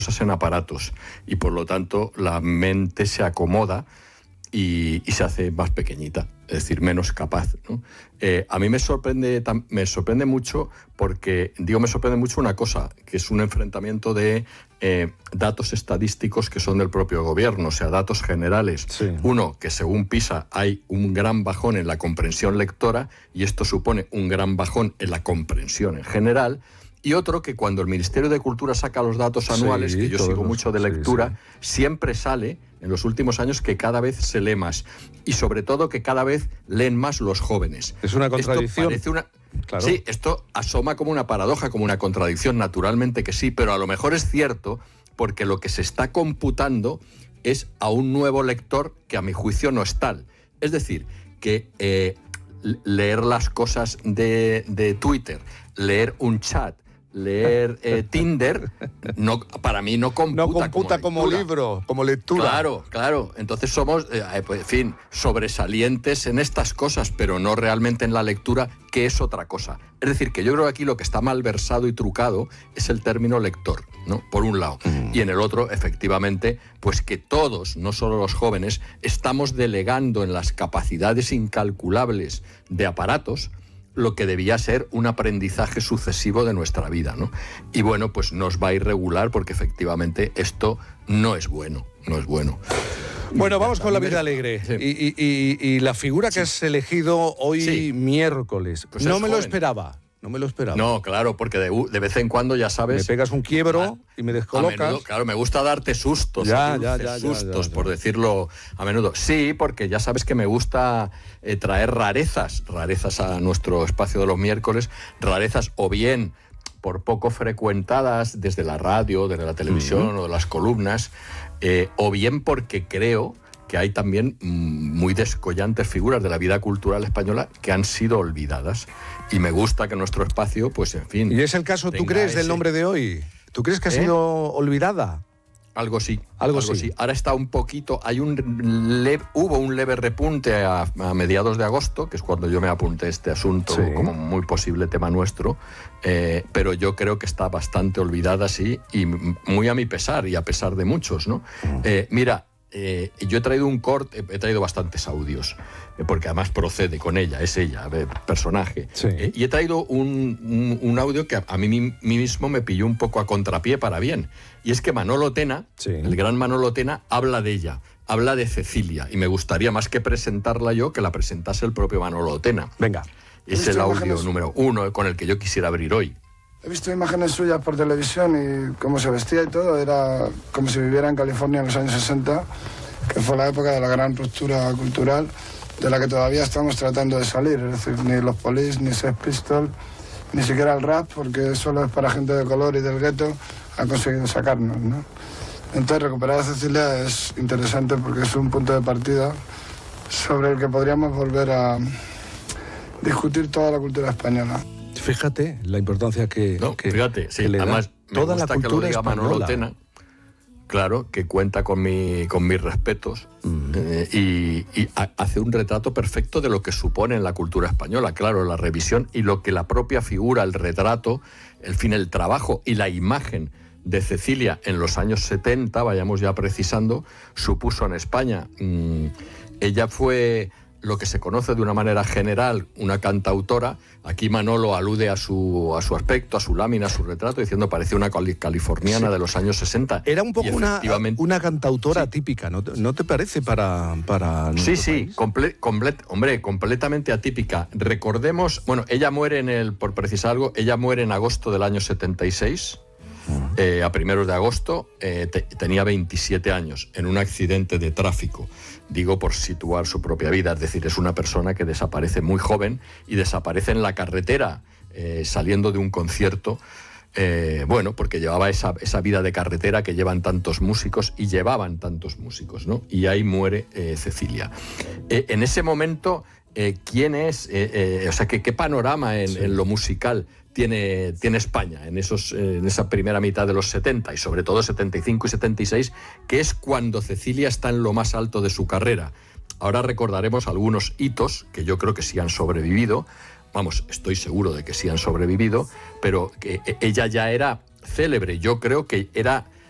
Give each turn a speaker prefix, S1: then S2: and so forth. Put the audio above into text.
S1: en aparatos y por lo tanto la mente se acomoda y se hace más pequeñita, es decir, menos capaz, ¿no? A mí me sorprende mucho porque, me sorprende mucho una cosa, que es un enfrentamiento de datos estadísticos que son del propio gobierno, o sea, datos generales.
S2: Sí.
S1: Uno, que según PISA hay un gran bajón en la comprensión lectora y esto supone un gran bajón en la comprensión en general. Y otro, que cuando el Ministerio de Cultura saca los datos anuales, que yo sigo mucho de lectura, siempre sale, en los últimos años, que cada vez se lee más. Y sobre todo que cada vez leen más los jóvenes.
S2: Es una contradicción.
S1: Esto parece
S2: claro.
S1: Sí, esto asoma como una paradoja, como una contradicción, naturalmente que sí, pero a lo mejor es cierto porque lo que se está computando es a un nuevo lector que a mi juicio no es tal. Es decir, que leer las cosas de Twitter, leer un chat, leer Tinder, para mí no computa
S2: como libro, como lectura.
S1: Claro. Entonces somos, en fin, sobresalientes en estas cosas, pero no realmente en la lectura, que es otra cosa. Es decir, que yo creo que aquí lo que está malversado y trucado es el término lector, ¿no? Por un lado. Y en el otro, efectivamente, pues que todos, no solo los jóvenes, estamos delegando en las capacidades incalculables de aparatos lo que debía ser un aprendizaje sucesivo de nuestra vida, ¿no? Y bueno, pues nos va a irregular porque efectivamente esto no es bueno.
S2: Bueno, vamos con la vida alegre.
S1: Sí.
S2: Y la figura que has elegido hoy miércoles.
S1: Pues
S2: no me lo esperaba.
S1: No, claro, porque de vez en cuando, ya sabes...
S2: Me pegas un quiebro y me descolocas.
S1: A menudo, claro, me gusta darte sustos. Sustos, por decirlo a menudo. Sí, porque ya sabes que me gusta traer rarezas a nuestro espacio de los miércoles. Rarezas o bien por poco frecuentadas desde la radio, desde la televisión o de las columnas, o bien porque creo que hay también muy descollantes figuras de la vida cultural española que han sido olvidadas. Y me gusta que nuestro espacio, pues en fin...
S2: ¿Y es el caso, tú crees, del nombre de hoy? ¿Tú crees que ha sido olvidada?
S1: Algo sí. Ahora está un poquito... Hubo un leve repunte a mediados de agosto, que es cuando yo me apunté este asunto como muy posible tema nuestro, pero yo creo que está bastante olvidada, sí, y muy a mi pesar, y a pesar de muchos, ¿no? Mira... yo he traído he traído bastantes audios, porque además procede con ella, es ella, personaje.
S2: Sí.
S1: Y he traído un audio que a mí mismo me pilló un poco a contrapié para bien. Y es que Manolo Tena, el gran Manolo Tena, habla de ella, habla de Cecilia. Y me gustaría más que presentarla yo, que la presentase el propio Manolo Tena.
S2: Venga.
S1: Es el audio número 1 con el que yo quisiera abrir hoy.
S3: He visto imágenes suyas por televisión y cómo se vestía y todo, era como si viviera en California en los años 60, que fue la época de la gran ruptura cultural, de la que todavía estamos tratando de salir. Es decir, ni los Police, ni Sex Pistols, ni siquiera el rap, porque solo es para gente de color y del gueto, han conseguido sacarnos, ¿no? Entonces, recuperar a Cecilia es interesante porque es un punto de partida sobre el que podríamos volver a discutir toda la cultura española.
S2: Fíjate la importancia que le da.
S1: Además,
S2: toda la cultura
S1: que lo diga
S2: española.
S1: Manolo Tena, claro, que cuenta con mis respetos y hace un retrato perfecto de lo que supone en la cultura española, claro, la revisión y lo que la propia figura, el retrato, el trabajo y la imagen de Cecilia en los años 70, vayamos ya precisando, supuso en España. Ella fue lo que se conoce de una manera general una cantautora. Aquí Manolo alude a su aspecto, a su lámina, a su retrato, diciendo parecía una californiana de los años 60.
S2: Era un poco una cantautora típica, ¿no te parece? Para
S1: Sí, completamente atípica. Recordemos, ella muere por precisar algo, ella muere en agosto del año 76, a primeros de agosto, tenía 27 años, en un accidente de tráfico. Digo por situar su propia vida, es decir, es una persona que desaparece muy joven y desaparece en la carretera, saliendo de un concierto, porque llevaba esa vida de carretera que llevan tantos músicos y llevaban tantos músicos, ¿no? Y ahí muere Cecilia. En ese momento, ¿quién es? ¿Qué panorama en lo musical tiene España en esa primera mitad de los 70 y sobre todo 75 y 76, que es cuando Cecilia está en lo más alto de su carrera? Ahora recordaremos algunos hitos que yo creo que sí han sobrevivido, estoy seguro de que sí han sobrevivido, pero que ella ya era célebre. Yo creo que era